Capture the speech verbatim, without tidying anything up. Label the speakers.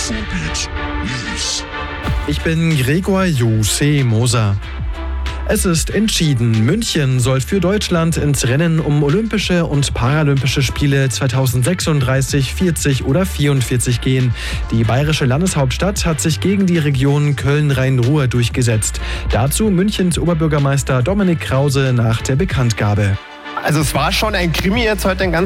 Speaker 1: Infobeat News.
Speaker 2: Ich bin Gregor Jose Moser. Es ist entschieden. München soll für Deutschland ins Rennen um Olympische und Paralympische Spiele zweitausendsechsunddreißig, vierzig oder vierundvierzig gehen. Die bayerische Landeshauptstadt hat sich gegen die Region Köln-Rhein-Ruhr durchgesetzt. Dazu Münchens Oberbürgermeister Dominik Krause nach der Bekanntgabe.
Speaker 3: Also es war schon ein Krimi jetzt heute den ganzen